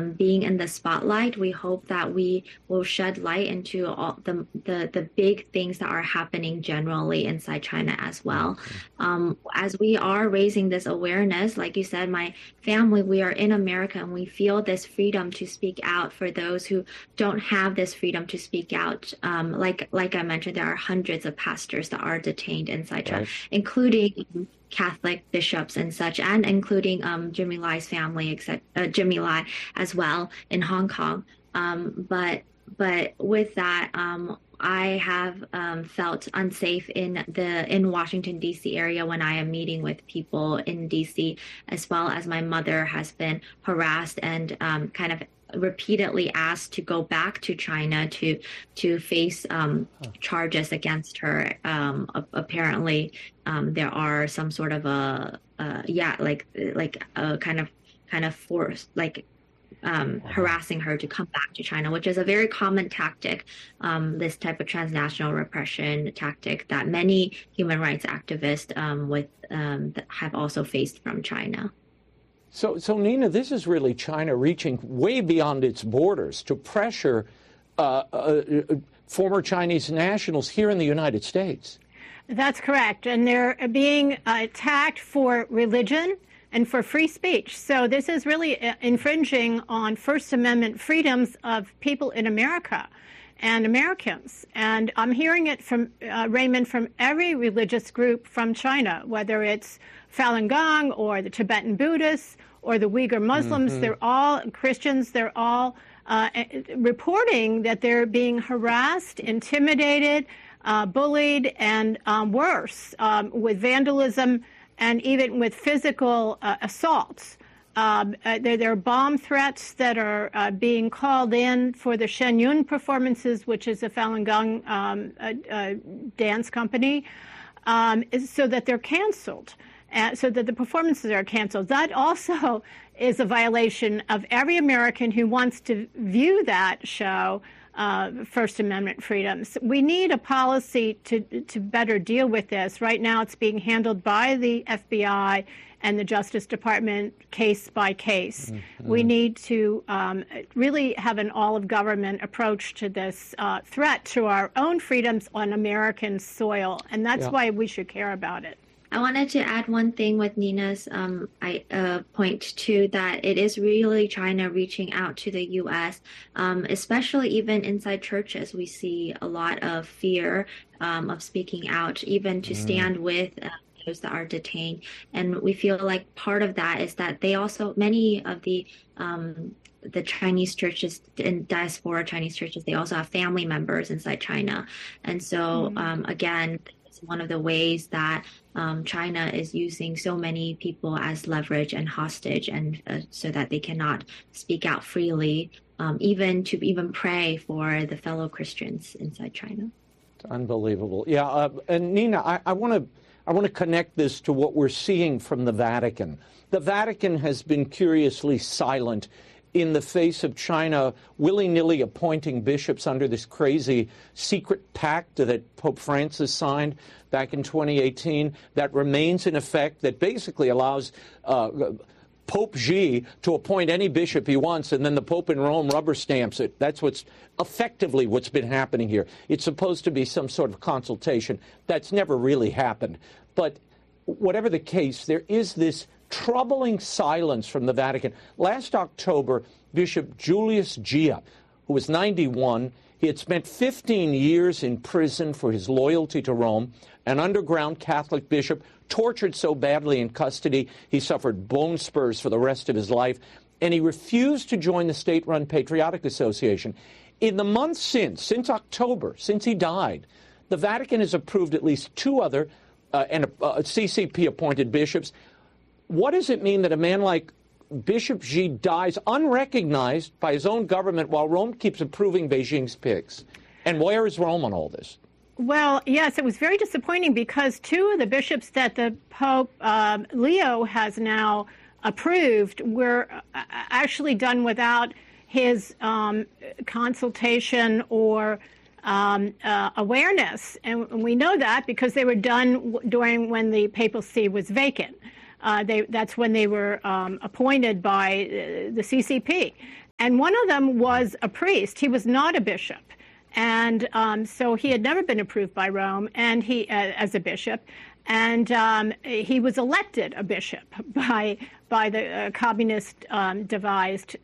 being in the spotlight, we hope that we will shed light into all the big things that are happening generally inside China as well. As we are raising this awareness, like you said, my family, we are in America and we feel this freedom to speak out for those who don't have this freedom to speak out. Like I mentioned, there are hundreds of pastors that are detained inside China, including Catholic bishops and such, and including Jimmy Lai's family, Jimmy Lai as well in Hong Kong. But with that, I have felt unsafe in Washington D.C. area when I am meeting with people in D.C. as well as my mother has been harassed and kind of repeatedly asked to go back to China to face charges against her. Apparently, there are some sort of a kind of force, harassing her to come back to China, which is a very common tactic, this type of transnational repression tactic that many human rights activists have also faced from China. So Nina, this is really China reaching way beyond its borders to pressure former Chinese nationals here in the United States. That's correct. And they're being attacked for religion and for free speech. So this is really infringing on First Amendment freedoms of people in America and Americans. And I'm hearing it from, Raymond, from every religious group from China, whether it's Falun Gong or the Tibetan Buddhists or the Uyghur Muslims. They're all Christians. They're all reporting that they're being harassed, intimidated, bullied, and worse, with vandalism and even with physical assaults. There are bomb threats that are being called in for the Shenyun performances, which is a Falun Gong dance company, so that they're canceled, so that the performances are canceled. That also is a violation of every American who wants to view that show, First Amendment freedoms. We need a policy to better deal with this. Right now it's being handled by the FBI and the Justice Department case by case. We need to really have an all-of-government approach to this threat to our own freedoms on American soil, and that's why we should care about it. I wanted to add one thing with Nina's point too, that it is really China reaching out to the U.S., especially even inside churches. We see a lot of fear of speaking out, even to stand with those that are detained. And we feel like part of that is that they also, many of the Chinese churches and diaspora Chinese churches, they also have family members inside China. And so, again, it's one of the ways that China is using so many people as leverage and hostage, and so that they cannot speak out freely, even pray for the fellow Christians inside China. It's unbelievable. Yeah, and Nina, I want to connect this to what we're seeing from the Vatican. The Vatican has been curiously silent in the face of China willy-nilly appointing bishops under this crazy secret pact that Pope Francis signed back in 2018 that remains in effect, that basically allows Pope Xi to appoint any bishop he wants, and then the Pope in Rome rubber stamps it. That's what's effectively what's been happening here. It's supposed to be some sort of consultation. That's never really happened. But whatever the case, there is this troubling silence from the Vatican. Last October, Bishop Julius Gia, who was 91, he had spent 15 years in prison for his loyalty to Rome, an underground Catholic bishop, tortured so badly in custody he suffered bone spurs for the rest of his life, and he refused to join the state-run Patriotic Association. In the months since October, since he died, the Vatican has approved at least two other CCP-appointed bishops. What does it mean that a man like Bishop Xi dies unrecognized by his own government while Rome keeps approving Beijing's picks? And where is Rome on all this? Well, yes, it was very disappointing because two of the bishops that the Pope Leo has now approved were actually done without his consultation or awareness. And we know that because they were done during when the papal see was vacant. That's when they were appointed by the CCP. And one of them was a priest. He was not a bishop. And so he had never been approved by Rome and he as a bishop. And he was elected a bishop by the communist devised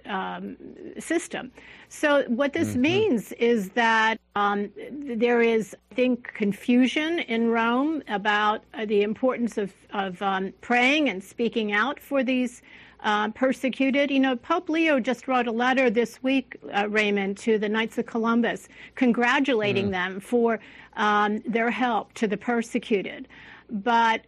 system. So what this means is that there is, I think, confusion in Rome about the importance of praying and speaking out for these persecuted. You know, Pope Leo just wrote a letter this week, Raymond, to the Knights of Columbus, congratulating them for their help to the persecuted. But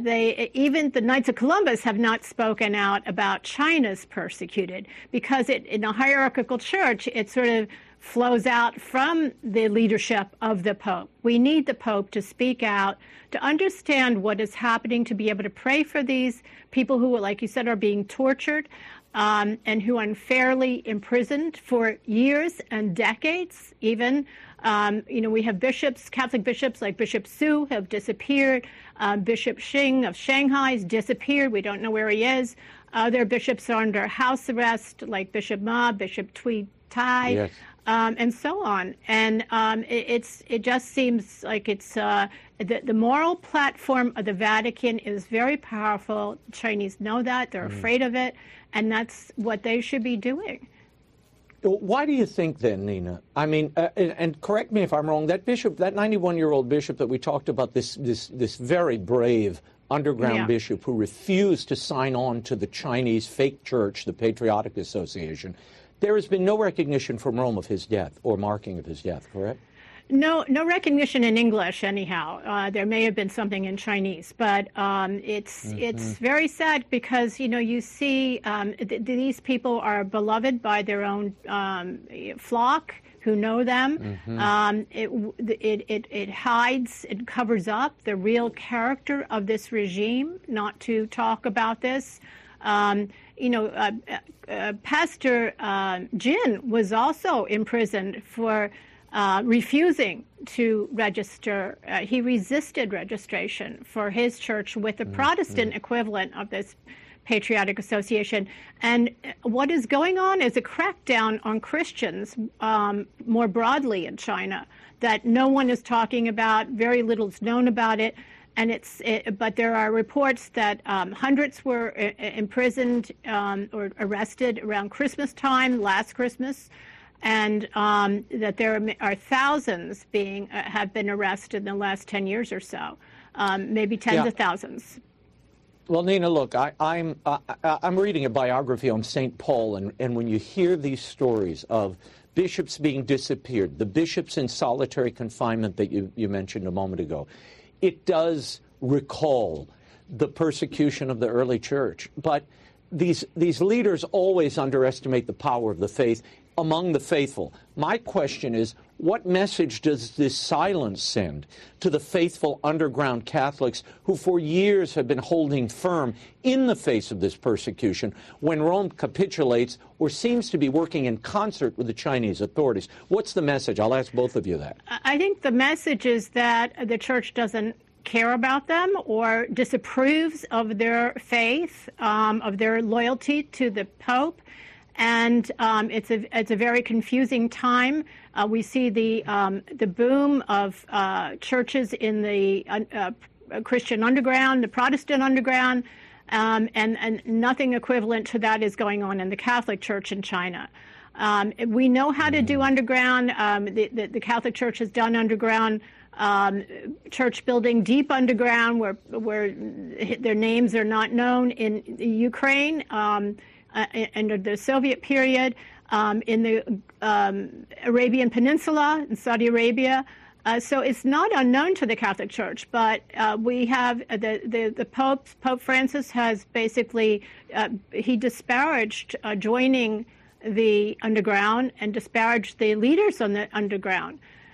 even the Knights of Columbus have not spoken out about China's persecuted, because in a hierarchical church, it sort of flows out from the leadership of the Pope. We need the Pope to speak out, to understand what is happening, to be able to pray for these people who, like you said, are being tortured and who are unfairly imprisoned for years and decades even. You know, we have bishops, Catholic bishops like Bishop Su have disappeared. Bishop Xing of Shanghai has disappeared. We don't know where he is. Other bishops are under house arrest, like Bishop Ma, Bishop Tui Tai, yes. And so on. And it just seems like it's the moral platform of the Vatican is very powerful. The Chinese know that. They're afraid of it. And that's what they should be doing. Why do you think then, Nina? I mean, and correct me if I'm wrong, that bishop, that 91-year-old bishop that we talked about, this very brave underground bishop who refused to sign on to the Chinese fake church, the Patriotic Association, there has been no recognition from Rome of his death or marking of his death, correct? No recognition in English, anyhow. There may have been something in Chinese, but it's very sad because, you know, you see these people are beloved by their own flock who know them. It hides, it covers up the real character of this regime, not to talk about this. You know, Pastor Jin was also imprisoned for refusing to register. He resisted registration for his church with the Protestant equivalent of this Patriotic Association. And what is going on is a crackdown on Christians more broadly in China that no one is talking about, very little is known about it. And but there are reports that hundreds were imprisoned or arrested around Christmas time, last Christmas, and that there are thousands have been arrested in the last 10 years or so, maybe tens of thousands. Well, Nina, look, I'm reading a biography on St. Paul, and when you hear these stories of bishops being disappeared, the bishops in solitary confinement that you mentioned a moment ago, it does recall the persecution of the early church. But these leaders always underestimate the power of the faith among the faithful. My question is, what message does this silence send to the faithful underground Catholics who for years have been holding firm in the face of this persecution when Rome capitulates or seems to be working in concert with the Chinese authorities? What's the message? I'll ask both of you that. I think the message is that the church doesn't care about them or disapproves of their faith, of their loyalty to the Pope. And it's a very confusing time. We see the boom of churches in the Christian underground, the Protestant underground, and nothing equivalent to that is going on in the Catholic Church in China. We know how to do underground. The Catholic Church has done underground church building deep underground where their names are not known in Ukraine. Under the Soviet period, in the Arabian Peninsula, in Saudi Arabia. So it's not unknown to the Catholic Church, but we have the Pope Francis has basically, he disparaged joining the underground and disparaged the leaders on the underground.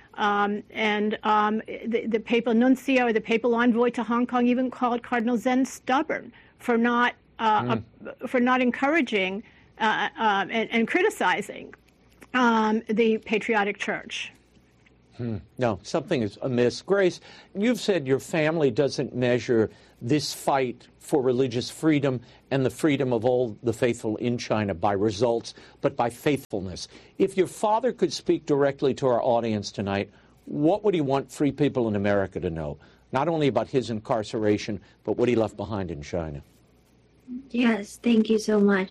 The papal nuncio, the papal envoy to Hong Kong even called Cardinal Zen stubborn for not encouraging and criticizing the Patriotic Church. No, something is amiss. Grace, you've said your family doesn't measure this fight for religious freedom and the freedom of all the faithful in China by results, but by faithfulness. If your father could speak directly to our audience tonight, what would he want free people in America to know? Not only about his incarceration, but what he left behind in China. Yes, thank you so much.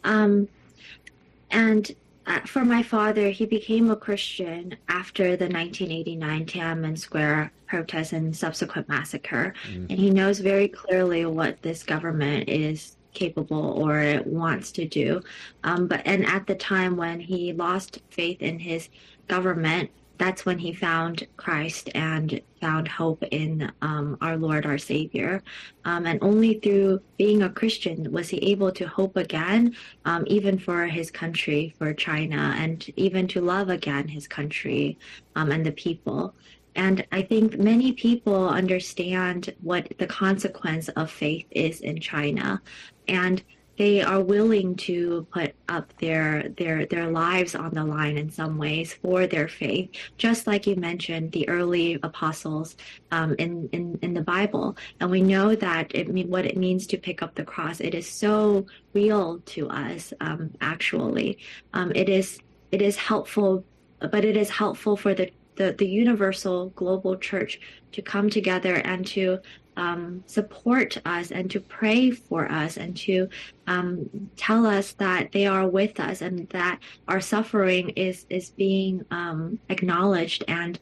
For my father, he became a Christian after the 1989 Tiananmen Square protests and subsequent massacre. And he knows very clearly what this government is capable or wants to do. And at the time when he lost faith in his government, that's when he found Christ and found hope in our Lord, our Savior. And only through being a Christian was he able to hope again, even for his country, for China, and even to love again his country and the people. And I think many people understand what the consequence of faith is in China. And they are willing to put up their lives on the line in some ways for their faith, just like you mentioned the early apostles in the Bible. And we know that what it means to pick up the cross. It is so real to us. Actually, it is helpful, but it is helpful for the universal global church to come together and to support us and to pray for us and to tell us that they are with us and that our suffering is being acknowledged and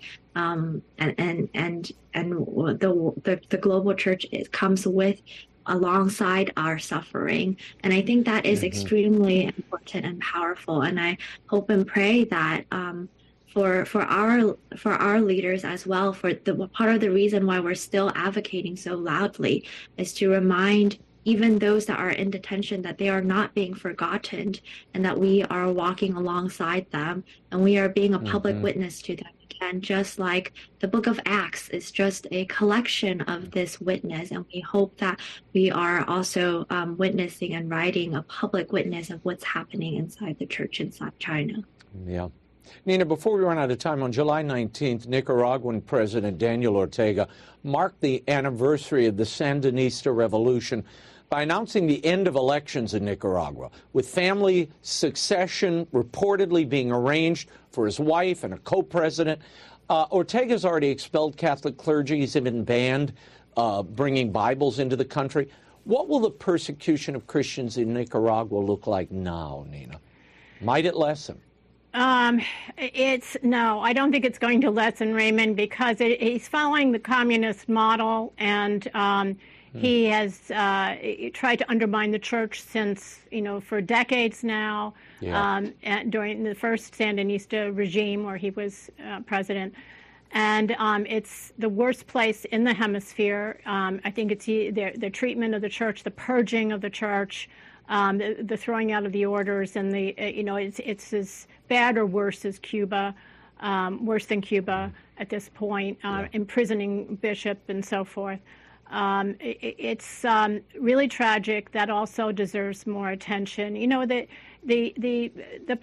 the global church comes with alongside our suffering. And I think that is extremely important and powerful. And I hope and pray that for our leaders as well, for the part of the reason why we're still advocating so loudly is to remind even those that are in detention that they are not being forgotten and that we are walking alongside them and we are being a public witness to them. Again, just like the book of Acts is just a collection of this witness, and we hope that we are also witnessing and writing a public witness of what's happening inside the church inside China. Yeah. Nina, before we run out of time, on July 19th, Nicaraguan President Daniel Ortega marked the anniversary of the Sandinista revolution by announcing the end of elections in Nicaragua, with family succession reportedly being arranged for his wife and a co-president. Ortega's already expelled Catholic clergy. He's been banned bringing Bibles into the country. What will the persecution of Christians in Nicaragua look like now, Nina? Might it lessen? No, I don't think it's going to lessen, Raymond, because he's following the communist model, and he has tried to undermine the church since, for decades now, during the first Sandinista regime where he was president. And it's the worst place in the hemisphere. I think it's the treatment of the church, the purging of the church, the throwing out of the orders, and it's as bad or worse as Cuba, worse than Cuba at this point, imprisoning bishop and so forth. It's really tragic. That also deserves more attention. The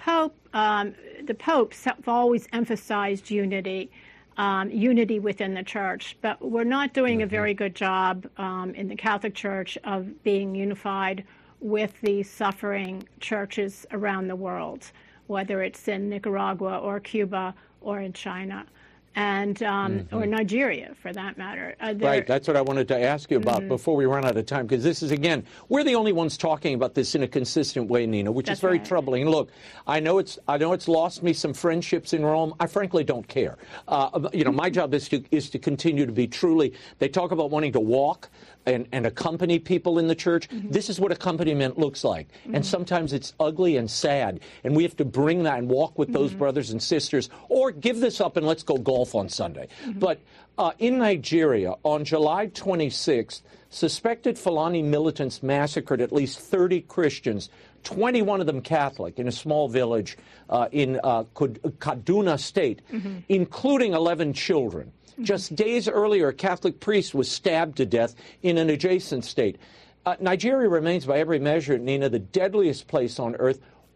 popes have always emphasized unity. Unity within the church, but we're not doing a very good job in the Catholic Church of being unified with the suffering churches around the world, whether it's in Nicaragua or Cuba or in China, and or Nigeria, for that matter. Right, that's what I wanted to ask you about before we run out of time, because this is, again, we're the only ones talking about this in a consistent way, Nina, which is very troubling. And look, I know it's lost me some friendships in Rome. I frankly don't care. My job is to continue to be truly. They talk about wanting to walk and accompany people in the church. This is what accompaniment looks like. And sometimes it's ugly and sad. And we have to bring that and walk with those brothers and sisters, or give this up and let's go golf on Sunday. But in Nigeria, on July 26th, suspected Fulani militants massacred at least 30 Christians, 21 of them Catholic, in a small village in Kaduna State, including 11 children. Just days earlier, a Catholic priest was stabbed to death in an adjacent state. Nigeria remains, by every measure, Nina, the deadliest place on earth.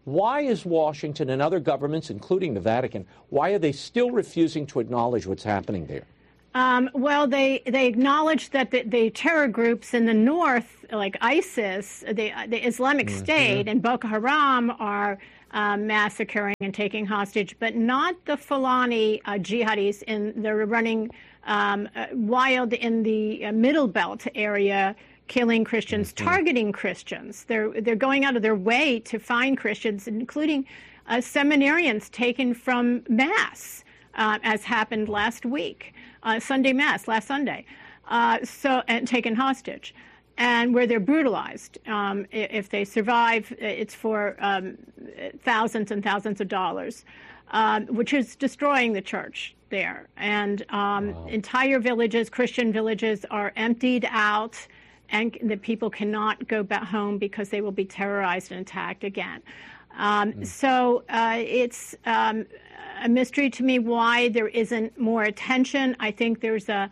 Why is Washington and other governments, including the Vatican, why are they still refusing to acknowledge what's happening there? Well, they acknowledge that the terror groups in the north, like ISIS, the Islamic State, and Boko Haram are massacring and taking hostage, but not the Fulani jihadis. They're running wild in the Middle Belt area, killing Christians, targeting Christians. They're going out of their way to find Christians, including seminarians taken from Mass, as happened last week. Sunday Mass last Sunday, and taken hostage, and where they're brutalized. If they survive, it's for thousands and thousands of dollars, which is destroying the church there. And entire villages, Christian villages, are emptied out, and the people cannot go back home because they will be terrorized and attacked again. So it's a mystery to me why there isn't more attention. I think there's the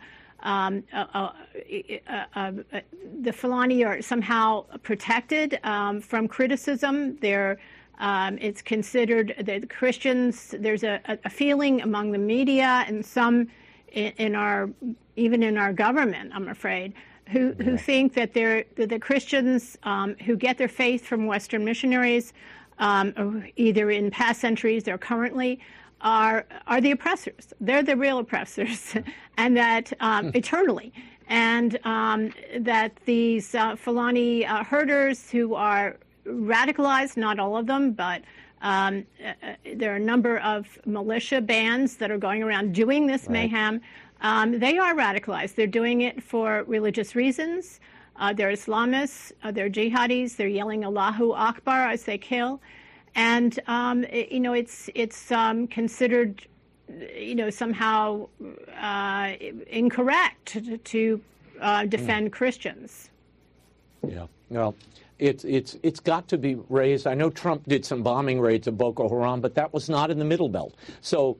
Fulani are somehow protected from criticism. It's considered that Christians, there's a feeling among the media and some even in our government, I'm afraid, who think that the Christians who get their faith from Western missionaries, either in past centuries or currently, are the oppressors. They're the real oppressors, and that eternally. And that these Fulani herders who are radicalized, not all of them, but there are a number of militia bands that are going around doing this mayhem. They are radicalized. They're doing it for religious reasons. They're Islamists, they're jihadis, they're yelling Allahu Akbar as they kill. And, it's considered, somehow incorrect to defend Christians. Yeah, well, it's got to be raised. I know Trump did some bombing raids of Boko Haram, but that was not in the Middle Belt. So,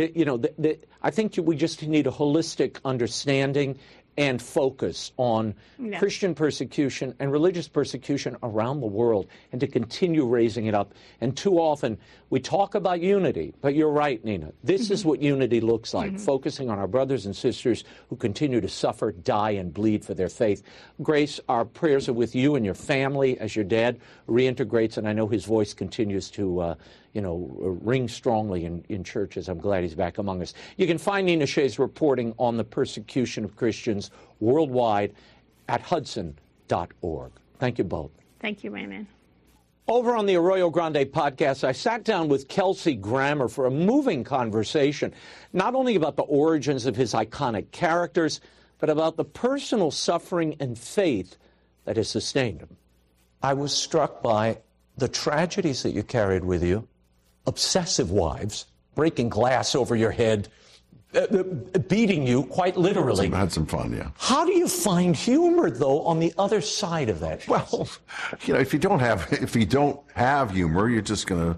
I think we just need a holistic understanding and focus on Christian persecution and religious persecution around the world, and to continue raising it up. And too often we talk about unity, but you're right, Nina. This is what unity looks like, focusing on our brothers and sisters who continue to suffer, die, and bleed for their faith. Grace, our prayers are with you and your family as your dad reintegrates, and I know his voice continues to ring strongly in churches. I'm glad he's back among us. You can find Nina Shea's reporting on the persecution of Christians worldwide at Hudson.org. Thank you both. Thank you, Raymond. Over on the Arroyo Grande podcast, I sat down with Kelsey Grammer for a moving conversation, not only about the origins of his iconic characters, but about the personal suffering and faith that has sustained him. I was struck by the tragedies that you carried with you. Obsessive wives, breaking glass over your head, beating you, quite literally. I had some fun, yeah. How do you find humor, though, on the other side of that? Well, if you don't have humor, you're just going to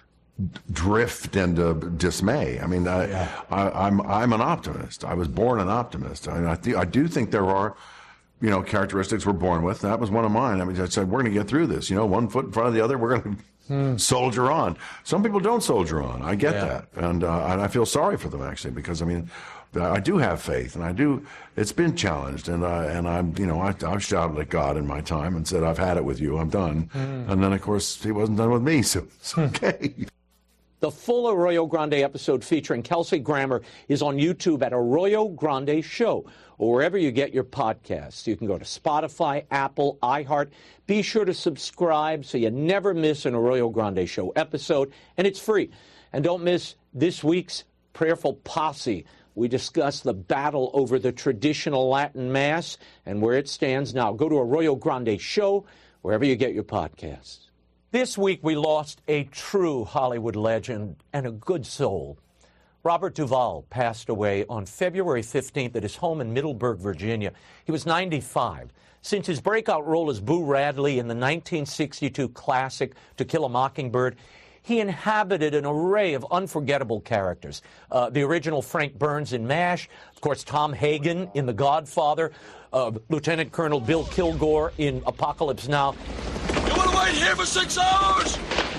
drift into dismay. I mean, I'm an optimist. I was born an optimist. I do think there are, characteristics we're born with. That was one of mine. I mean, I said, we're going to get through this. One foot in front of the other. We're going to soldier on. Some people don't soldier on. I get that. And I feel sorry for them, actually, because, I do have faith, and it's been challenged. And I've shouted at God in my time and said, I've had it with you. I'm done. And then, of course, he wasn't done with me. So it's okay. The full Arroyo Grande episode featuring Kelsey Grammer is on YouTube at Arroyo Grande Show, or wherever you get your podcasts. You can go to Spotify, Apple, iHeart. Be sure to subscribe so you never miss an Arroyo Grande Show episode, and it's free. And don't miss this week's Prayerful Posse. We discuss the battle over the traditional Latin Mass and where it stands now. Go to Arroyo Grande Show, wherever you get your podcasts. This week, we lost a true Hollywood legend and a good soul. Robert Duvall passed away on February 15th at his home in Middleburg, Virginia. He was 95. Since his breakout role as Boo Radley in the 1962 classic To Kill a Mockingbird, he inhabited an array of unforgettable characters. The original Frank Burns in MASH, of course, Tom Hagen in The Godfather, Lieutenant Colonel Bill Kilgore in Apocalypse Now. You want to wait here for 6 hours?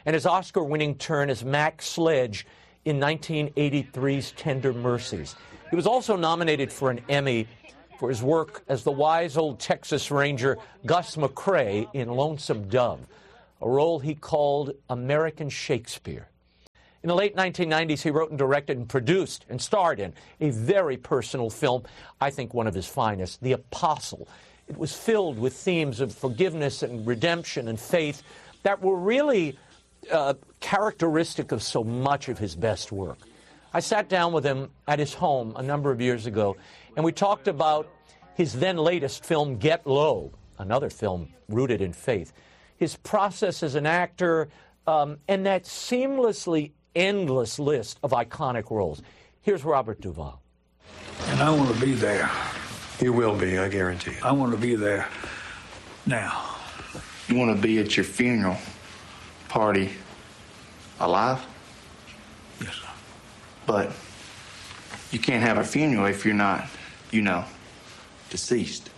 and his Oscar-winning turn as Mac Sledge in 1983's Tender Mercies. He was also nominated for an Emmy for his work as the wise old Texas Ranger Gus McCrae in Lonesome Dove, a role he called American Shakespeare. In the late 1990s, he wrote and directed and produced and starred in a very personal film, I think one of his finest, The Apostle. It was filled with themes of forgiveness and redemption and faith that were really characteristic of so much of his best work. I sat down with him at his home a number of years ago, and we talked about his then latest film, Get Low, another film rooted in faith, his process as an actor, and that seamlessly endless list of iconic roles. Here's Robert Duvall. And I want to be there. You will be, I guarantee it. I want to be there now. You want to be at your funeral party alive? Yes, sir. But you can't have a funeral if you're not, you know, deceased.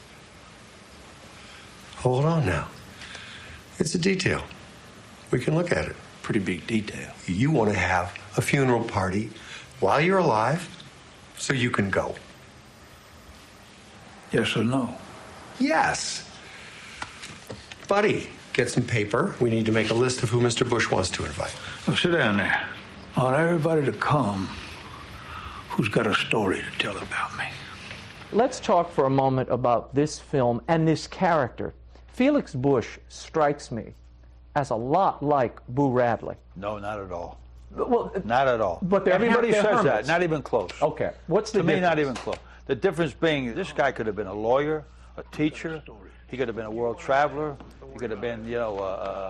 Hold on now. It's a detail. We can look at it. Pretty big detail. You want to have a funeral party while you're alive so you can go. Yes or no? Yes. Buddy, get some paper. We need to make a list of who Mr. Bush wants to invite. Now sit down there. I want everybody to come who's got a story to tell about me. Let's talk for a moment about this film and this character. Felix Bush strikes me as a lot like Boo Radley. No, not at all. Well, Not at all. But they're everybody they're says hermits. that. Not even close. Okay. What's the To me, difference? not even close. The difference being, this guy could have been a lawyer, a teacher. He could have been a world traveler. He could have been, you know,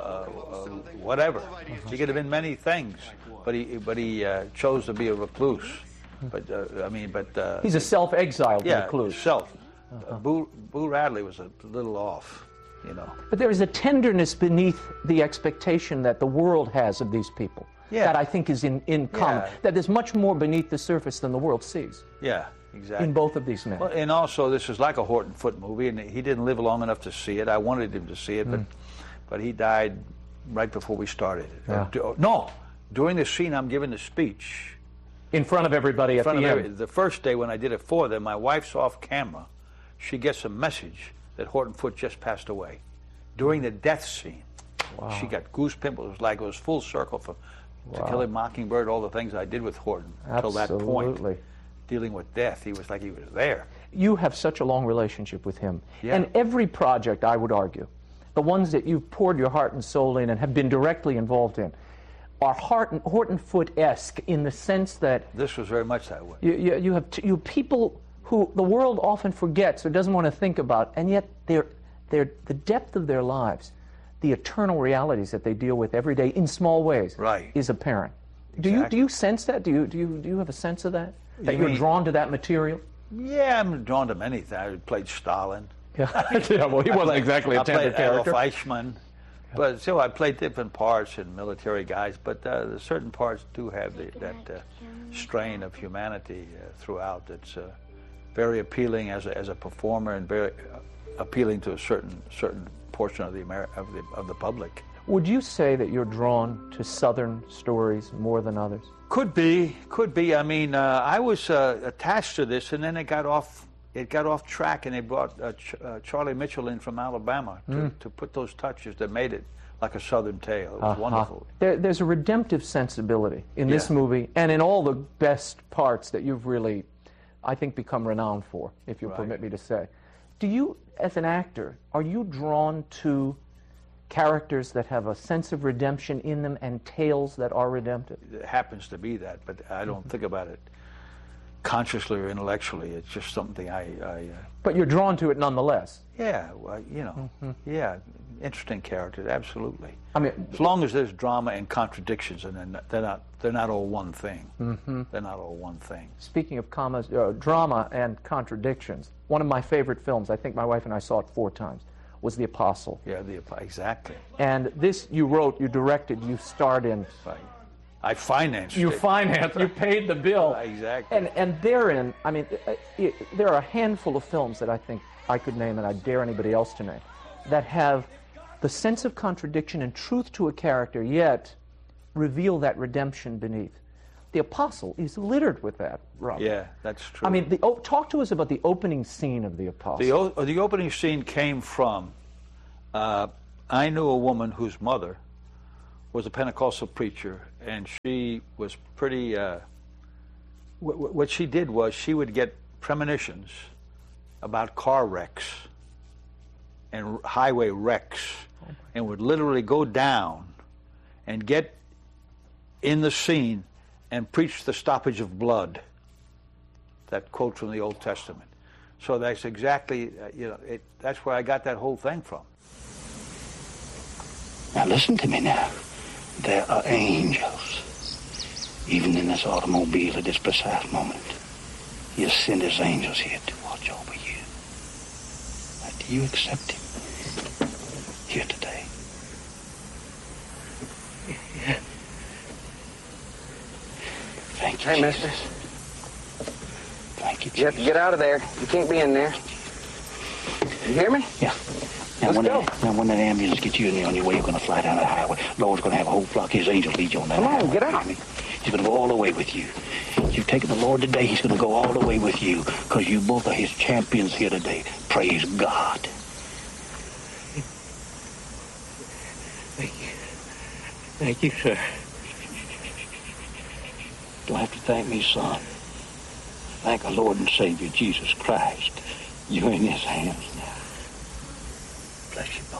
whatever. He could have been many things, but he chose to be a recluse. But He's a self-exiled recluse. Self. Boo Radley was a little off, you know. But there is a tenderness beneath the expectation that the world has of these people that I think is in common. Yeah. That there's much more beneath the surface than the world sees Yeah, exactly. in both of these men. Well, and also, this is like a Horton Foote movie, and he didn't live long enough to see it. I wanted him to see it, but he died right before we started it. Yeah. No, during the scene I'm giving the speech. In front of everybody at the end. The first day when I did it for them, my wife's off camera. She gets a message that Horton Foote just passed away. During the death scene, she got goose pimples. It was full circle from To Kill a Mockingbird, all the things I did with Horton until that point. Dealing with death, he was like he was there. You have such a long relationship with him. Yeah. And every project, I would argue, the ones that you've poured your heart and soul in and have been directly involved in, are Horton Foote-esque in the sense that This was very much that way. you have people who the world often forgets or doesn't want to think about, and yet the depth of their lives, the eternal realities that they deal with every day in small ways, is apparent. Exactly. Do you sense that? Do you have a sense of that? That You you're mean- drawn to that material? Yeah, I'm drawn to many things. I played Stalin. Yeah, well, he wasn't exactly a tender I played character. Adolf Eichmann. But still, I played different parts in military guys, but certain parts do have that strain of humanity throughout. It's very appealing as a performer and very appealing to a certain portion of the public. Would you say that you're drawn to Southern stories more than others? Could be. I mean, I was attached to this, and then it got off track, and they brought Charlie Mitchell in from Alabama to put those touches that made it like a Southern tale. It was wonderful. There's a redemptive sensibility in this movie and in all the best parts that you've really, I think, become renowned for, if you'll permit me to say. Do you, as an actor, are you drawn to characters that have a sense of redemption in them and tales that are redemptive? It happens to be that, but I don't think about it consciously or intellectually. It's just something But you're drawn to it nonetheless. Yeah, well, you know, interesting characters, absolutely. I mean, as long as there's drama and contradictions, and they're not all one thing. They're not all one thing. Speaking of drama and contradictions, one of my favorite films, I think my wife and I saw it 4 times, was The Apostle. Yeah, exactly. And this you wrote, you directed, you starred in. Right. I financed You it. financed, you paid the bill. Exactly. And therein, I mean, there are a handful of films that I think I could name, and I dare anybody else to name, that have the sense of contradiction and truth to a character, yet reveal that redemption beneath. The Apostle is littered with that, Robert. Yeah, that's true. I mean, talk to us about the opening scene of The Apostle. The opening scene came from, I knew a woman whose mother was a Pentecostal preacher, and she was pretty, what she did was she would get premonitions about car wrecks and highway wrecks, and would literally go down and get in the scene and preach the stoppage of blood. That quote from the Old Testament. So that's exactly, that's where I got that whole thing from. Now listen to me now. There are angels, even in this automobile at this precise moment. He has sent his angels here to watch over you. Now, do you accept him here today? Yeah. Thank you, Hey, Jesus. mister. Thank you, Jesus. You have to get out of there. You can't be in there. You hear me? Yeah. Now, Let's go. When that ambulance gets you on your way, you're going to fly down that highway. Lord's going to have a whole flock of his angels lead you on that Come on, highway. get out. He's going to go all the way with you. You've taken the Lord today, he's going to go all the way with you, because you both are his champions here today. Praise God. Thank you. Thank you, sir. Don't have to thank me, son. Thank our Lord and Savior, Jesus Christ. You're in his hands now. Bless you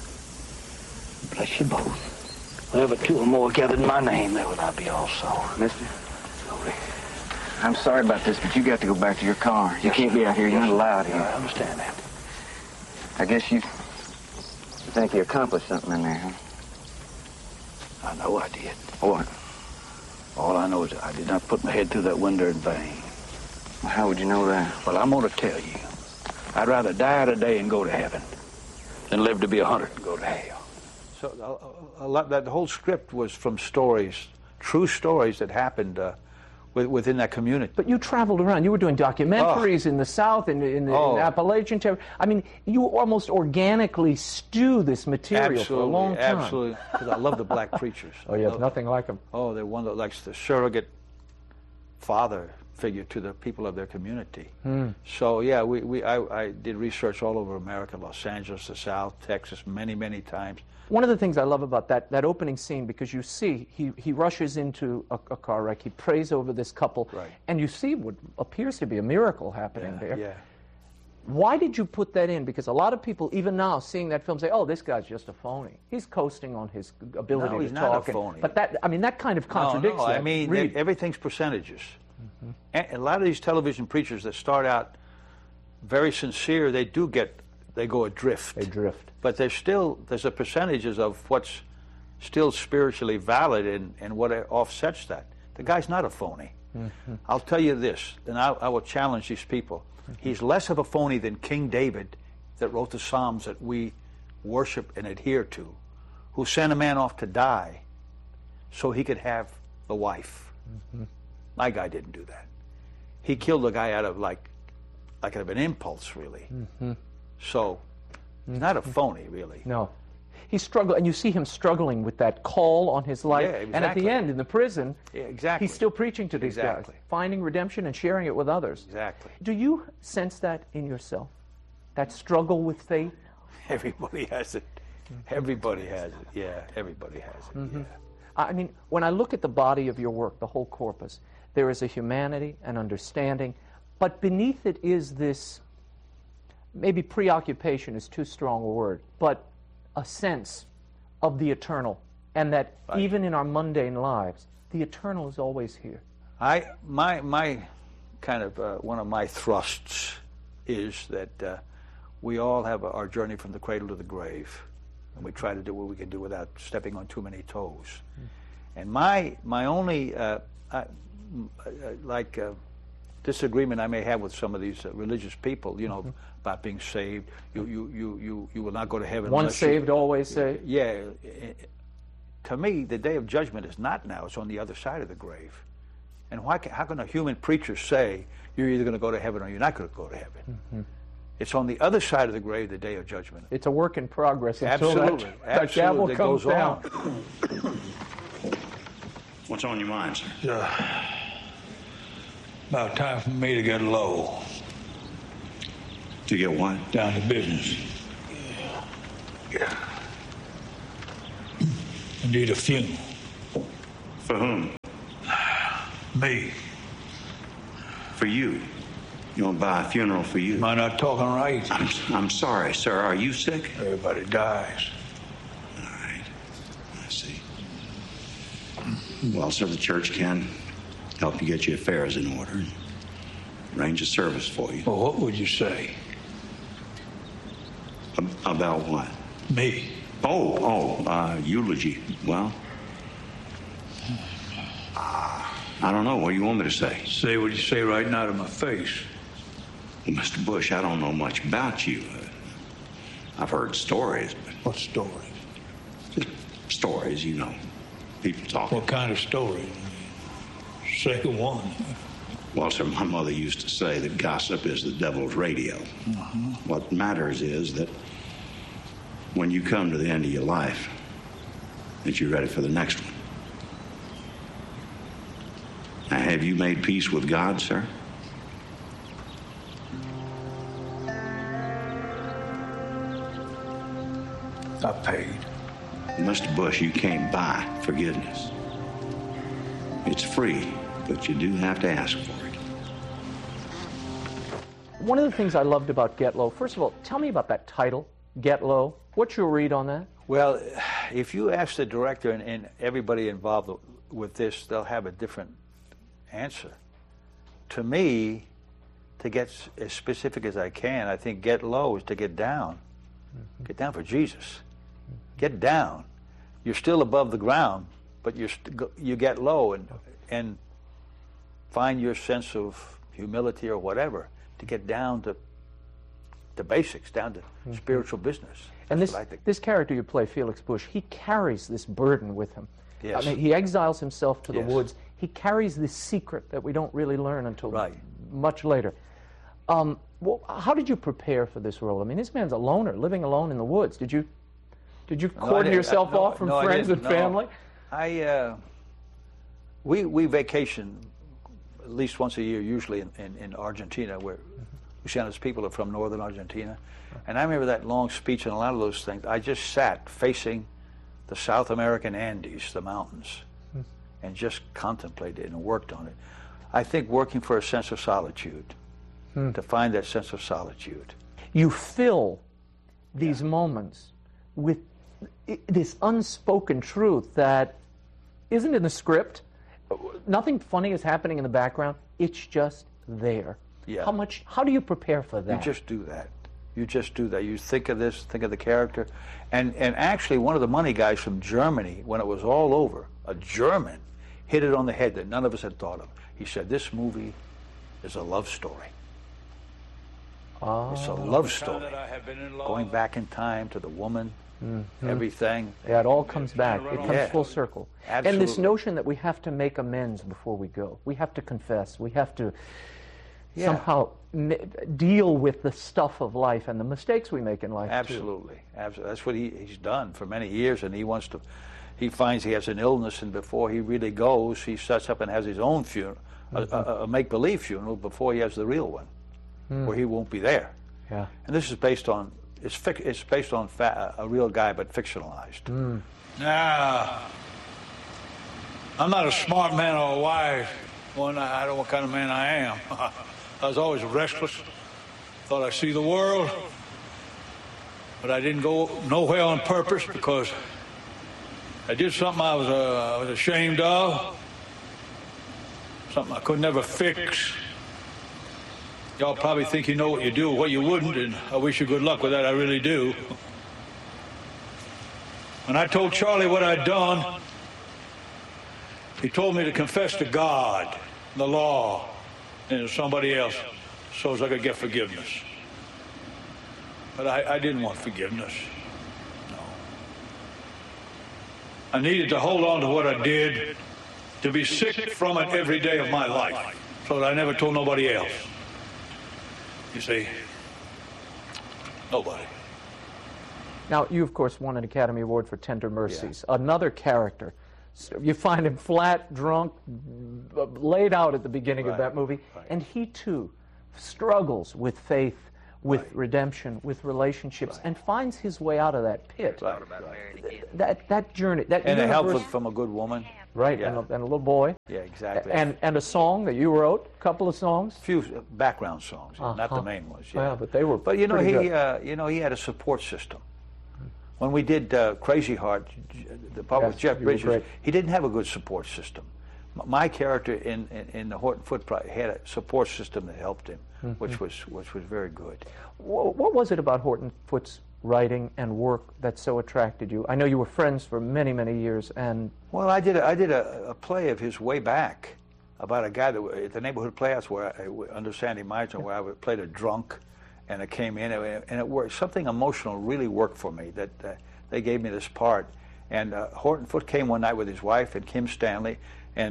both. Bless you both. Whenever two or more gathered in my name, there will I be also. Mister, Glory. I'm sorry about this, but you got to go back to your car. You can't be out here. You're not allowed I here. understand that. I guess you think you accomplished something in there, huh? I know I did. What? All I know is I did not put my head through that window in vain. Well, how would you know that? Well, I'm going to tell you. I'd rather die today and go to heaven than live to be 100 and go to hell. So a lot, that whole script was from stories, true stories that happened within that community. But you traveled around. You were doing documentaries in the South, in the Appalachian territory. I mean, you almost organically stew this material for a long time. Absolutely, because I love the black preachers. Oh, you have nothing like them. Oh, they're one that likes the surrogate father figure to the people of their community. So yeah, I did research all over America, Los Angeles, the South, Texas, many, many times. One of the things I love about that opening scene, because you see he rushes into a car wreck, he prays over this couple, Right. and you see what appears to be a miracle happening there. Yeah. Why did you put that in? Because a lot of people, even now, seeing that film, say, "Oh, this guy's just a phony. He's coasting on his ability No, to he's talk." not a phony. But that kind of contradicts No, that. I mean, Read. everything's percentages. And a lot of these television preachers that start out very sincere, they go adrift. They drift. But there's a percentages of what's still spiritually valid and what offsets that. The guy's not a phony. I'll tell you this, and I will challenge these people. He's less of a phony than King David, that wrote the Psalms that we worship and adhere to, who sent a man off to die so he could have the wife. My guy didn't do that. He killed the guy out of like out of an impulse, really. So he's not a phony, really. No. He struggled, and you see him struggling with that call on his life. Yeah, And at exactly. the end, in the prison, Yeah, exactly. he's still preaching to these Exactly. guys, finding redemption and sharing it with others. Exactly. Do you sense that in yourself? That struggle with faith? Everybody has it. Everybody has it. Yeah, everybody has it. Yeah. I mean, when I look at the body of your work, the whole corpus, there is a humanity, an understanding, but beneath it is this, maybe preoccupation is too strong a word, but a sense of the eternal, and that even in our mundane lives, the eternal is always here. My kind of one of my thrusts is that we all have our journey from the cradle to the grave, and we try to do what we can do without stepping on too many toes. And my only disagreement I may have with some of these religious people, about being saved. You will not go to heaven. Once unless you- saved, always saved. Yeah. To me, the day of judgment is not now. It's on the other side of the grave. And how can a human preacher say you're either going to go to heaven or you're not going to go to heaven? It's on the other side of the grave, the day of judgment. It's a work in progress until Absolutely. that gavel Absolutely. It comes goes down. on. What's on your mind, sir? About time for me to get low. To get what? Down to business. I need a funeral. For whom? Me. For you. You want to buy a funeral for you? Am I not talking right? I'm sorry, sir. Are you sick? Everybody dies. All right. I see. Well, sir, the church can help you get your affairs in order and arrange a service for you. Well, what would you say? About what? Me. Eulogy. Well, I don't know. What do you want me to say? Say what you say right now to my face. Well, Mr. Bush, I don't know much about you. I've heard stories, but... What stories? Just stories, you know. People talking. What kind of story? Say one. Well, sir, my mother used to say that gossip is the devil's radio. What matters is that when you come to the end of your life, that you're ready for the next one. Now, have you made peace with God, sir? I paid. Mr. Bush, you can't buy forgiveness. It's free, but you do have to ask for it. One of the things I loved about Get Low, first of all, tell me about that title, Get Low. What's your read on that? Well, if you ask the director and everybody involved with this, they'll have a different answer. To me, to get as specific as I can, I think get low is to get down. Get down for Jesus. Get down. You're still above the ground, but you get low and find your sense of humility or whatever to get down to the basics, down to spiritual business. And That's what I think. this character you play, Felix Bush, he carries this burden with him. Yes. I mean, he exiles himself to the Yes. woods. He carries this secret that we don't really learn until Right. much later. Well, how did you prepare for this role? I mean, this man's a loner, living alone in the woods. Did you cordon yourself off from friends and family? We vacation at least once a year, usually in Argentina, where Luciano's people are from northern Argentina. And I remember that long speech and a lot of those things. I just sat facing the South American Andes, the mountains, and just contemplated and worked on it. I think working for a sense of solitude, to find that sense of solitude. You fill these moments with this unspoken truth that isn't in the script. Nothing funny is happening in the background. It's just there. Yeah. How do you prepare for that? You just do that. You just do that. You think of this, think of the character. And actually, one of the money guys from Germany, when it was all over, a German, hit it on the head that none of us had thought of. He said, this movie is a love story. It's a love story. Going back in time to the woman, everything. Yeah, it all comes back. It comes full circle. Absolutely. And this notion that we have to make amends before we go. We have to confess. We have to somehow deal with the stuff of life and the mistakes we make in life. Absolutely. Absolutely. That's what he's done for many years, and he finds he has an illness, and before he really goes, he sets up and has his own funeral, a make-believe funeral before he has the real one, where he won't be there. Yeah. And this is based on it's based on a real guy, but fictionalized. Now, I'm not a smart man or a wise one. I don't know what kind of man I am. I was always restless. Thought I'd see the world, but I didn't go nowhere on purpose because I did something I was ashamed of, something I could never fix. Y'all probably think you know what you do or what you wouldn't, and I wish you good luck with that. I really do. When I told Charlie what I'd done, he told me to confess to God, the law, and to somebody else so as I could get forgiveness. But I didn't want forgiveness. No. I needed to hold on to what I did, to be sick from it every day of my life, so that I never told nobody else. You see, Nobody. Now, you, of course, won an Academy Award for Tender Mercies. Yeah. Another character. You find him flat, drunk, laid out at the beginning of that movie. Right. And he, too, struggles with faith, with redemption, with relationships, and finds his way out of that pit. That journey. And a help from a good woman. Right, and a little boy. Yeah, exactly. And a song that you wrote, a couple of songs. A few background songs, not the main ones. Yeah, but they were. But he had a support system. When we did Crazy Heart, the part with Jeff Bridges, he didn't have a good support system. My character in the Horton Foote project had a support system that helped him, which was very good. What was it about Horton Foote's writing and work that so attracted you? I know you were friends for many, many years, and well, I did a play of his way back about a guy that at the neighborhood playhouse under Sandy Meisner, where I played a drunk. And it came in, and it worked. Something emotional really worked for me, that they gave me this part. And Horton Foote came one night with his wife and Kim Stanley and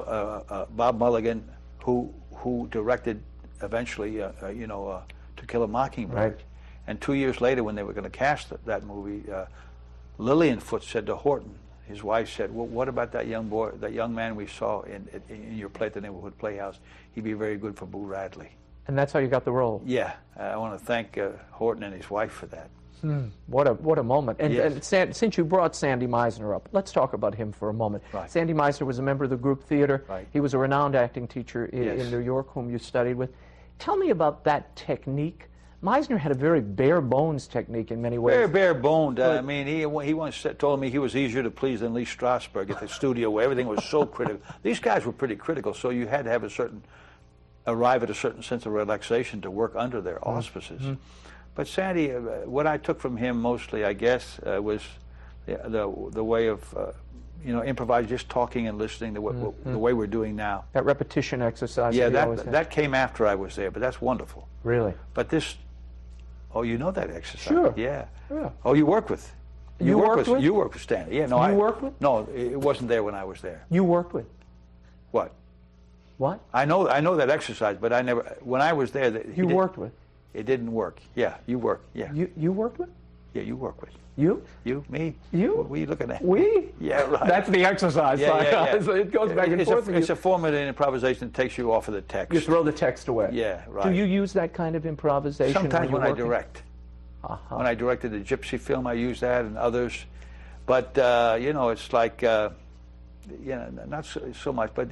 Bob Mulligan, who directed eventually, To Kill a Mockingbird. Right. And 2 years later, when they were going to cast that movie, Lillian Foote said to Horton, his wife said, "Well, what about that young man we saw in your play at the neighborhood playhouse? He'd be very good for Boo Radley." And that's how you got the role. Yeah, I want to thank Horton and his wife for that. What a moment. And since you brought Sandy Meisner up, let's talk about him for a moment. Right. Sandy Meisner was a member of the group theater. Right. He was a renowned acting teacher in New York, whom you studied with. Tell me about that technique. Meisner had a very bare-bones technique in many ways. Very bare-boned. I mean, he once told me he was easier to please than Lee Strasberg at the studio, where everything was so critical. These guys were pretty critical, so you had to have arrive at a certain sense of relaxation to work under their auspices. But Sandy, what I took from him mostly, I guess, was the way of improvise, just talking and listening, the way we're doing now. That repetition exercise. Yeah, that came after I was there, but that's wonderful. Really? But this, you know that exercise? Sure. Yeah. Yeah. Oh, you work with? You worked with? You worked with Stanley. Yeah. No, you worked with? No, it wasn't there when I was there. You worked with? What? What? I know that exercise, but I never. When I was there, you worked with. It didn't work. Yeah, you work. Yeah. You worked with? Yeah, you work with. You? You? Me? You? What are you looking at? We? Yeah, right. That's the exercise. Yeah. So it goes back and forth. It's a form of improvisation that takes you off of the text. You throw the text away. Yeah, right. Do you use that kind of improvisation? Sometimes when I direct. When I directed the Gypsy film, I used that, and others. But it's like not so much. But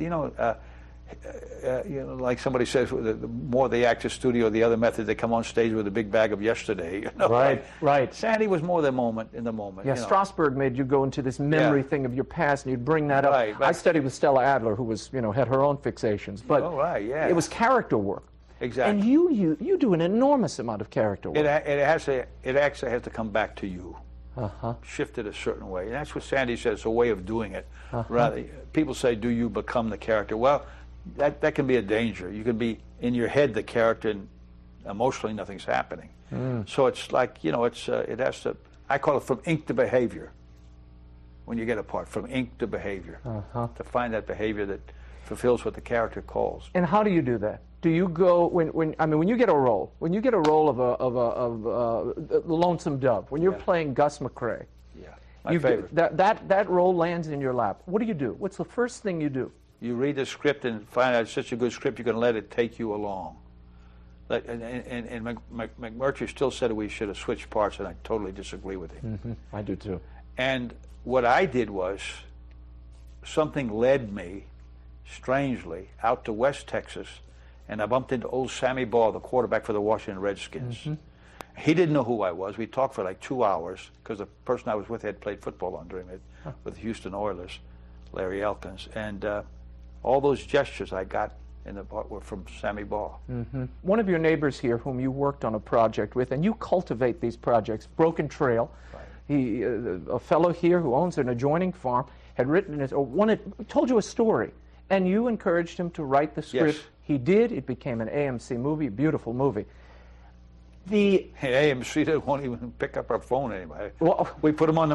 like somebody says, the more they act as studio, the other method, they come on stage with a big bag of yesterday. Right. Sandy was more in the moment. Yeah, Strasberg made you go into this memory thing of your past, and you'd bring that up. Right. I studied with Stella Adler, who was, had her own fixations, but it was character work. Exactly. And you do an enormous amount of character work. It actually has to come back to you. Shifted a certain way, and that's what Sandy says. It's a way of doing it. Rather, people say, "Do you become the character?" Well, that can be a danger. You can be in your head the character, and emotionally nothing's happening. So it's like it has to. I call it from ink to behavior. When you get a part, from ink to behavior, to find that behavior that fulfills what the character calls. And how do you do that? Do you go when you get a role? When you get a role of the Lonesome Dove, when you're playing Gus McCrae, my favorite. That role lands in your lap. What do? What's the first thing you do? You read the script and find out it's such a good script, you can let it take you along. And McMurtry still said we should have switched parts, and I totally disagree with him. I do too. And what I did was, something led me, strangely, out to West Texas, and I bumped into old Sammy Baugh, the quarterback for the Washington Redskins. He didn't know who I was. We talked for like 2 hours, because the person I was with had played football under him with the Houston Oilers, Larry Elkins. And all those gestures I got in the part were from Sammy Baugh. One of your neighbors here, whom you worked on a project with, and you cultivate these projects, Broken Trail. He, a fellow here who owns an adjoining farm, had written told you a story, and you encouraged him to write the script. Yes. He did. It became an AMC movie, a beautiful movie. AMC won't even pick up our phone anymore. Well, we put them on the map.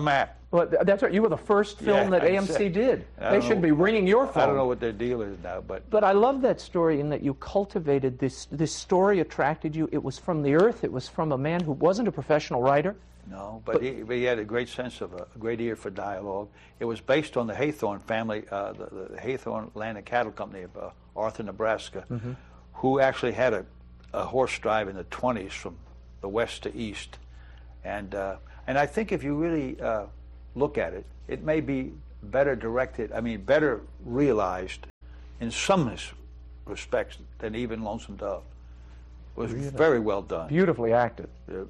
Well, that's right. You were the first film that AMC did. They should be ringing your phone. I don't know what their deal is now, but... But I love that story in that you cultivated this story attracted you. It was from the earth. It was from a man who wasn't a professional writer. No, but he had a great sense of a great ear for dialogue. It was based on the Haythorne family, the Haythorne Land and Cattle Company of Arthur, Nebraska, who actually had a horse drive in the 20s from the west to east. And I think if you really look at it, it may be better directed, better realized in some respects than even Lonesome Dove. It was very well done. Beautifully acted.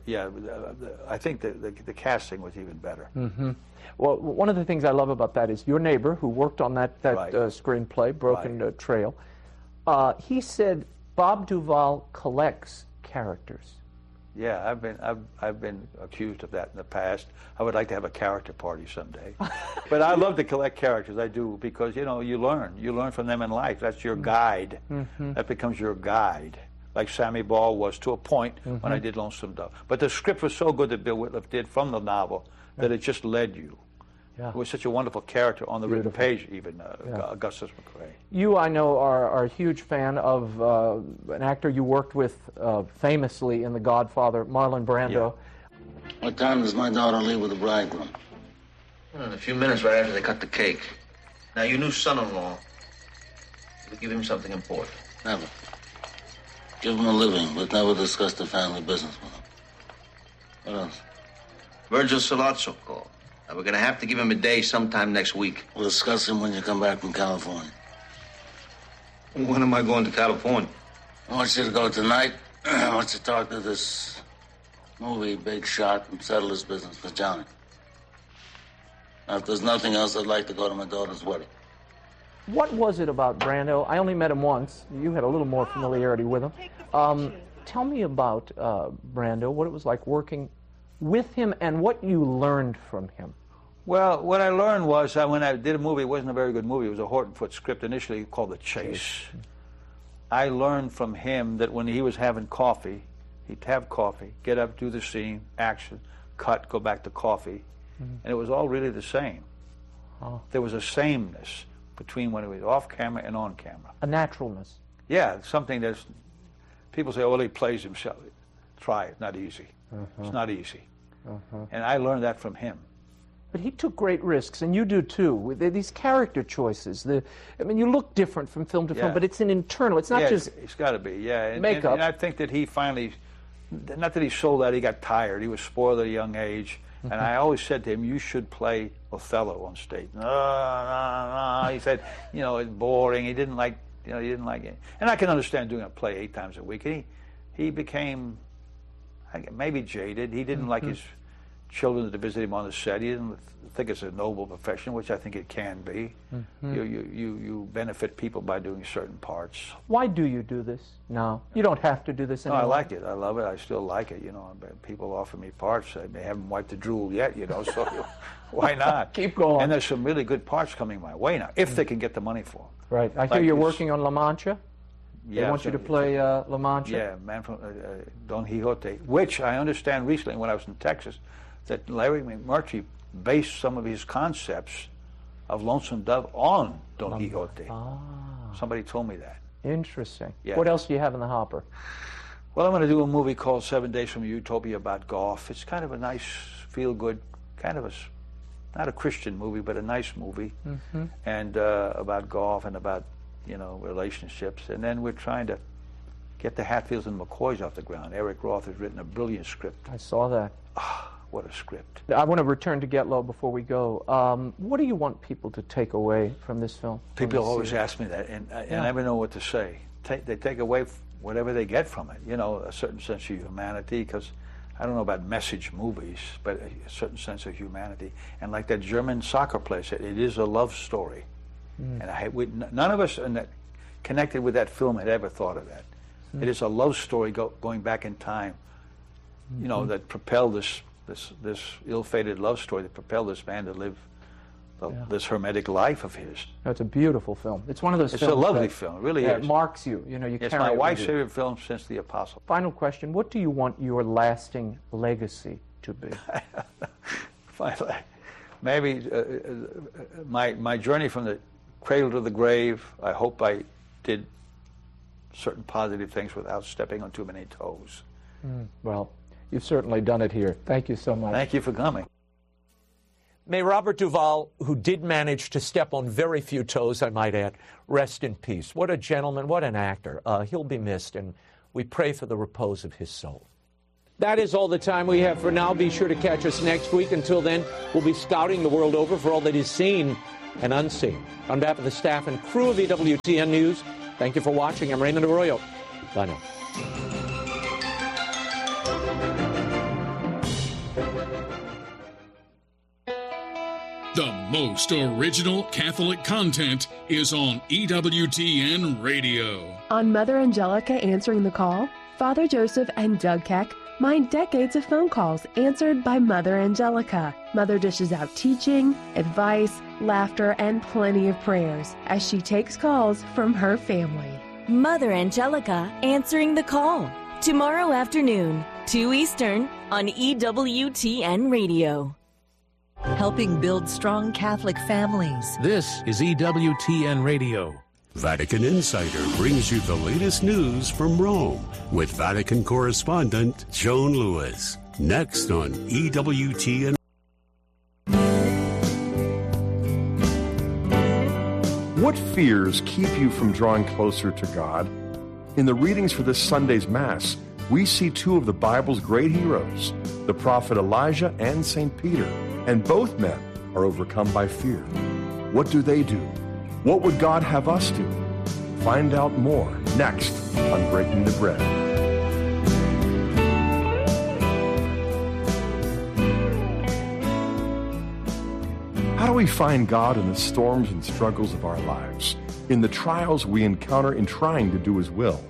I think the casting was even better. Well, one of the things I love about that is your neighbor who worked on that screenplay, Broken Trail, he said Bob Duvall collects characters. Yeah, I've been accused of that in the past. I would like to have a character party someday. But I love to collect characters. I do, because you learn from them in life. That's your guide. That becomes your guide. Like Sammy Ball was to a point when I did Lonesome Dove. But the script was so good that Bill Whitloff did from the novel that it just led you. Yeah. It was such a wonderful character on the written page, even Augustus McCrae. You, I know, are a huge fan of an actor you worked with famously in The Godfather, Marlon Brando. Yeah. What time does my daughter leave with the bridegroom? Well, in a few minutes, right after they cut the cake. Now, your new son-in-law, you'll give him something important. Never. Give him a living, but never discuss the family business with him. What else? Virgil Sollozzo called. Now, we're going to have to give him a day sometime next week. We'll discuss him when you come back from California. When am I going to California? I want you to go tonight. I want you to talk to this movie big shot and settle his business with Johnny. Now, if there's nothing else, I'd like to go to my daughter's wedding. What was it about Brando? I only met him once. You had a little more familiarity with him. Tell me about Brando, what it was like working with him and what you learned from him. Well, what I learned was when I did a movie, it wasn't a very good movie. It was a Horton Foote script initially called The Chase. I learned from him that when he was having coffee, he'd have coffee, get up, do the scene, action, cut, go back to coffee. And it was all really the same. There was a sameness between when it was off camera and on camera. A naturalness. Yeah, something that's, people say, oh, well, he plays himself. Try it, not easy. It's not easy. And I learned that from him. But he took great risks, and you do too, with these character choices. You look different from film to film, but it's an internal, it's not just it's got to be, makeup. And I think that he finally, not that he sold out, he got tired. He was spoiled at a young age. And I always said to him, you should play Othello on stage. No. He said, it's boring. He didn't like it. And I can understand doing a play 8 times a week. And he became maybe jaded. He didn't like his children to visit him on the set. He didn't think it's a noble profession, which I think it can be. You benefit people by doing certain parts. Why do you do this now? You don't have to do this anymore. No, I like it. I love it. I still like it. People offer me parts. They haven't wiped the drool yet, so why not? Keep going. And there's some really good parts coming my way now, if they can get the money for them. Right. I hear you're working on La Mancha. They want you to play La Mancha. Yeah, man from Don Quixote, which I understand recently when I was in Texas, that Larry McMurtry based some of his concepts of Lonesome Dove on Don Quixote. Somebody told me that. Interesting. Yeah. What else do you have in the hopper? Well, I'm going to do a movie called 7 Days from Utopia about golf. It's kind of a nice, feel-good, kind of not a Christian movie, but a nice movie, and about golf and about, relationships. And then we're trying to get the Hatfields and McCoys off the ground. Eric Roth has written a brilliant script. I saw that. What a script. I want to return to Get Low before we go. What do you want people to take away from this film? People always ask me that, and I never know what to say. They take away whatever they get from it, a certain sense of humanity, because I don't know about message movies, but a certain sense of humanity. And like that German soccer player said, it is a love story. And none of us connected with that film had ever thought of that. It is a love story going back in time, that propelled this ill-fated love story that propelled this man to live this hermetic life of his. It's a beautiful film. It's one of those films. It's a lovely film. It really is. It marks you. It's my wife's favorite film since The Apostle. Final question. What do you want your lasting legacy to be? maybe my journey from the cradle to the grave, I hope I did certain positive things without stepping on too many toes. Well, you've certainly done it here. Thank you so much. Thank you for coming. May Robert Duvall, who did manage to step on very few toes, I might add, rest in peace. What a gentleman, what an actor. He'll be missed, and we pray for the repose of his soul. That is all the time we have for now. Be sure to catch us next week. Until then, we'll be scouting the world over for all that is seen and unseen. On behalf of the staff and crew of EWTN News, thank you for watching. I'm Raymond Arroyo. Bye now. The most original Catholic content is on EWTN Radio. On Mother Angelica Answering the Call, Father Joseph and Doug Keck mine decades of phone calls answered by Mother Angelica. Mother dishes out teaching, advice, laughter, and plenty of prayers as she takes calls from her family. Mother Angelica Answering the Call. Tomorrow afternoon, 2 Eastern, on EWTN Radio. Helping build strong Catholic families. This is EWTN Radio. Vatican Insider brings you the latest news from Rome with Vatican correspondent Joan Lewis. Next on EWTN. What fears keep you from drawing closer to God? In the readings for this Sunday's Mass, we see two of the Bible's great heroes, the prophet Elijah and St. Peter, and both men are overcome by fear. What do they do? What would God have us do? Find out more next on Breaking the Bread. How do we find God in the storms and struggles of our lives, in the trials we encounter in trying to do His will?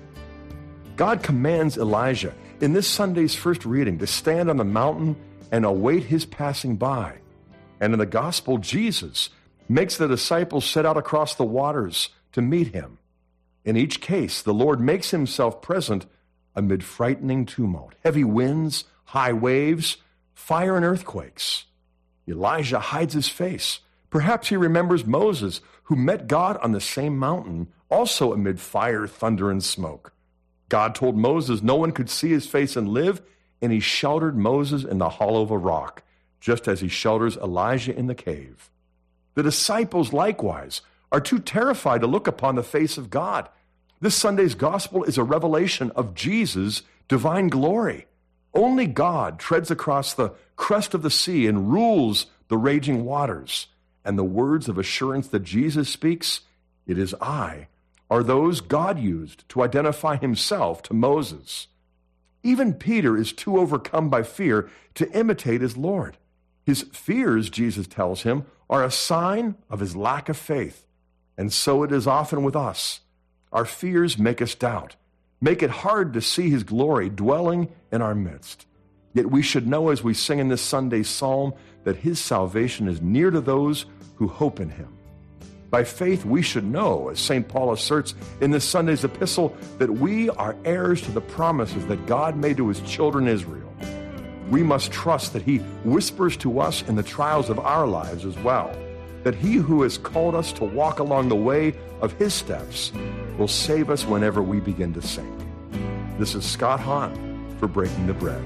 God commands Elijah in this Sunday's first reading to stand on the mountain and await His passing by. And in the Gospel, Jesus makes the disciples set out across the waters to meet Him. In each case, the Lord makes Himself present amid frightening tumult, heavy winds, high waves, fire and earthquakes. Elijah hides his face. Perhaps he remembers Moses, who met God on the same mountain, also amid fire, thunder, and smoke. God told Moses no one could see his face and live, and He sheltered Moses in the hollow of a rock, just as He shelters Elijah in the cave. The disciples, likewise, are too terrified to look upon the face of God. This Sunday's gospel is a revelation of Jesus' divine glory. Only God treads across the crest of the sea and rules the raging waters. And the words of assurance that Jesus speaks, "It is I," are those God used to identify Himself to Moses. Even Peter is too overcome by fear to imitate his Lord. His fears, Jesus tells him, are a sign of his lack of faith. And so it is often with us. Our fears make us doubt, make it hard to see His glory dwelling in our midst. Yet we should know, as we sing in this Sunday's psalm, that His salvation is near to those who hope in Him. By faith, we should know, as St. Paul asserts in this Sunday's epistle, that we are heirs to the promises that God made to His children Israel. We must trust that He whispers to us in the trials of our lives as well, that He who has called us to walk along the way of His steps will save us whenever we begin to sink. This is Scott Hahn for Breaking the Bread.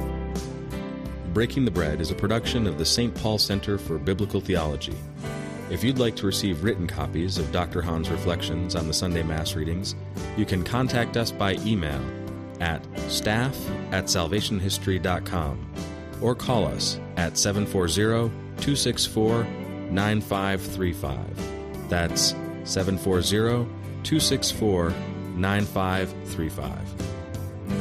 Breaking the Bread is a production of the St. Paul Center for Biblical Theology. If you'd like to receive written copies of Dr. Hahn's reflections on the Sunday Mass readings, you can contact us by email at staff@salvationhistory.com or call us at 740-264-9535. That's 740-264-9535.